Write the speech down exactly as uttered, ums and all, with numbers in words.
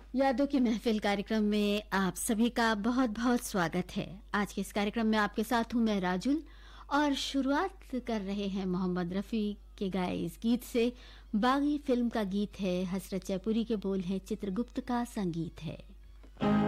यादों की महफिल कार्यक्रम में आप सभी का बहुत बहुत स्वागत है। आज के इस कार्यक्रम में आपके साथ हूं मैं राजुल और शुरुआत कर रहे हैं मोहम्मद रफ़ी के गाए इस गीत से। बागी फिल्म का गीत है, हसरत जयपुरी के बोल हैं, चित्रगुप्त का संगीत है।